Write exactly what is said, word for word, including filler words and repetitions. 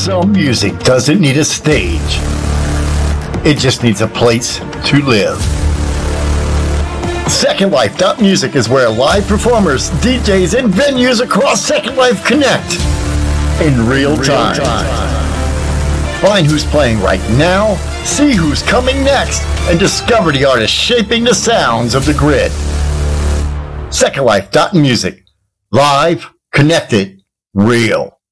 Some music doesn't need a stage. It just needs a place to live. Second Life Music is where live performers, D Js, and venues across Second Life connect in real time. Find who's playing right now, see who's coming next, and discover the artists shaping the sounds of the grid. Second Life Music. Live, connected, real.